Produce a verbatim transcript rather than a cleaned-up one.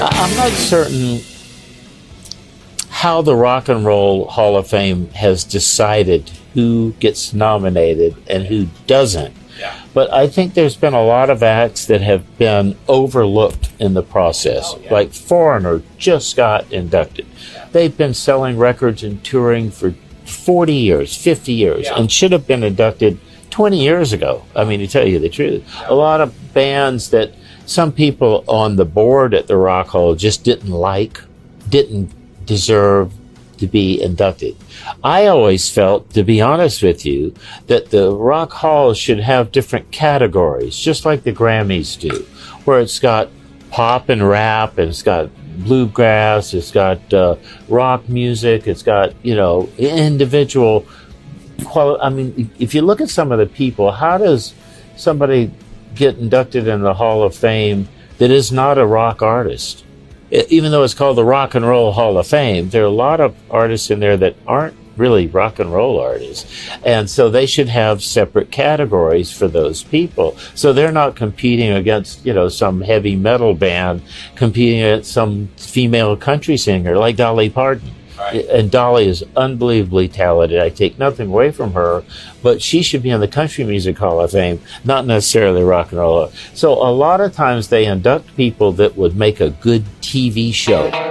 I'm not certain how the Rock and Roll Hall of Fame has decided who gets nominated and who doesn't. Yeah. But I think there's been a lot of acts that have been overlooked in the process. Oh, yeah. Like Foreigner just got inducted. Yeah. They've been selling records and touring for forty years, fifty years, Yeah. and should have been inducted twenty years ago. I mean, to tell you the truth. Yeah. A lot of bands that some people on the board at the Rock Hall just didn't like, didn't deserve to be inducted. I always felt, to be honest with you, that the Rock Hall should have different categories, just like the Grammys do, where it's got pop and rap, and it's got bluegrass, it's got uh, rock music, it's got, you know, individual quali- I mean, if you look at some of the people, how does somebody get inducted in the Hall of Fame that is not a rock artist? Even though it's called the Rock and Roll Hall of Fame, there are a lot of artists in there that aren't really rock and roll artists. And so they should have separate categories for those people. So they're not competing against, you know, some heavy metal band, competing against some female country singer like Dolly Parton. Right. And Dolly is unbelievably talented. I take nothing away from her, but she should be in the Country Music Hall of Fame, not necessarily rock and roll. So a lot of times they induct people that would make a good T V show.